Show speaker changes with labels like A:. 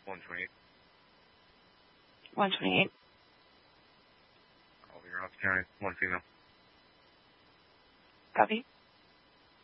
A: 128.
B: 128.
A: Over your Ops County, 1 female.
B: Copy.